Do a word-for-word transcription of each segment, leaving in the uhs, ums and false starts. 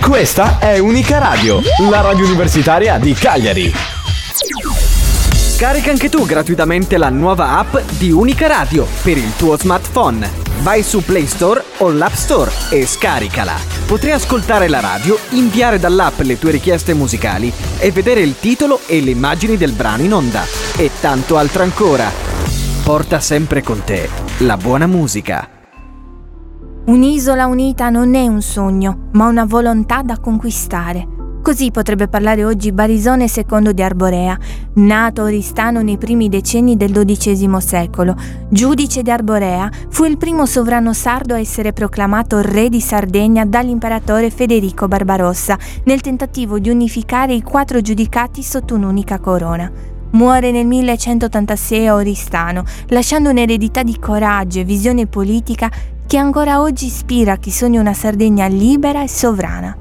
Questa è Unica Radio, la radio universitaria di Cagliari. Scarica anche tu gratuitamente la nuova app di Unica Radio per il tuo smartphone. Vai su Play Store o l'App Store e scaricala. Potrai ascoltare la radio, inviare dall'app le tue richieste musicali e vedere il titolo e le immagini del brano in onda. E tanto altro ancora. Porta sempre con te la buona musica. Un'isola unita non è un sogno, ma una volontà da conquistare. Così potrebbe parlare oggi Barisone secondo di Arborea, nato a Oristano nei primi decenni del dodicesimo secolo. Giudice di Arborea, fu il primo sovrano sardo a essere proclamato re di Sardegna dall'imperatore Federico Barbarossa, nel tentativo di unificare i quattro giudicati sotto un'unica corona. Muore nel millecentottantasei a Oristano, lasciando un'eredità di coraggio e visione politica che ancora oggi ispira chi sogna una Sardegna libera e sovrana.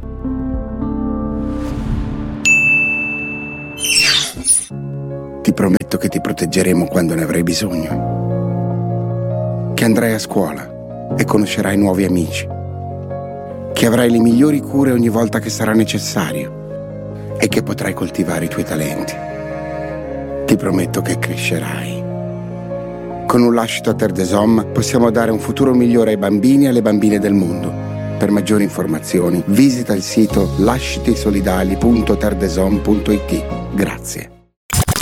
Ti prometto che ti proteggeremo quando ne avrai bisogno. Che andrai a scuola e conoscerai nuovi amici. Che avrai le migliori cure ogni volta che sarà necessario e che potrai coltivare i tuoi talenti. Ti prometto che crescerai. Con un lascito a Terre des Hommes possiamo dare un futuro migliore ai bambini e alle bambine del mondo. Per maggiori informazioni visita il sito lascitisolidali punto terre des hommes punto it. Grazie.